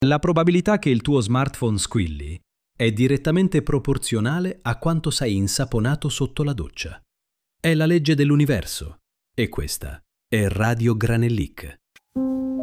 La probabilità che il tuo smartphone squilli è direttamente proporzionale a quanto sei insaponato sotto la doccia. È la legge dell'universo e questa è Radio Granellic.